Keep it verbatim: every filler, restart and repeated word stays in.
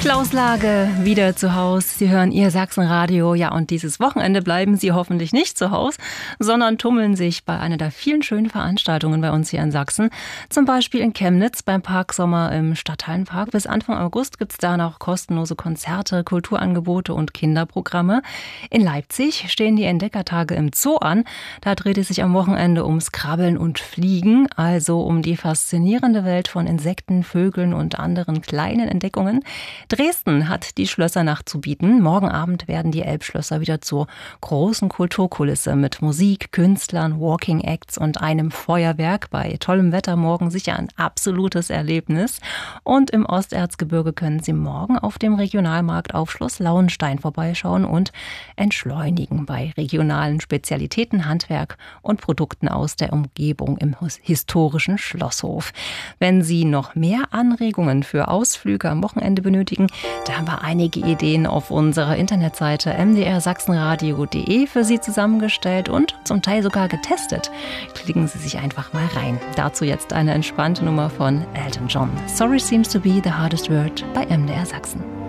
Klaus Lage wieder zu Hause. Sie hören Ihr Sachsenradio. Ja, und dieses Wochenende bleiben Sie hoffentlich nicht zu Hause, sondern tummeln sich bei einer der vielen schönen Veranstaltungen bei uns hier in Sachsen. Zum Beispiel in Chemnitz beim Parksommer im Stadthallenpark. Bis Anfang August gibt es da noch kostenlose Konzerte, Kulturangebote und Kinderprogramme. In Leipzig stehen die Entdeckertage im Zoo an. Da dreht es sich am Wochenende ums Krabbeln und Fliegen, also um die faszinierende Welt von Insekten, Vögeln und anderen kleinen Entdeckungen. Dresden hat die Schlössernacht zu bieten. Morgen Abend werden die Elbschlösser wieder zur großen Kulturkulisse mit Musik, Künstlern, Walking Acts und einem Feuerwerk. Bei tollem Wetter morgen sicher ein absolutes Erlebnis. Und im Osterzgebirge können Sie morgen auf dem Regionalmarkt auf Schloss Lauenstein vorbeischauen und entschleunigen bei regionalen Spezialitäten, Handwerk und Produkten aus der Umgebung im historischen Schlosshof. Wenn Sie noch mehr Anregungen für Ausflüge am Wochenende benötigen, da haben wir einige Ideen auf unserer Internetseite m d r sachsenradio punkt d e für Sie zusammengestellt und zum Teil sogar getestet. Klicken Sie sich einfach mal rein. Dazu jetzt eine entspannte Nummer von Elton John. Sorry seems to be the hardest word bei M D R Sachsen.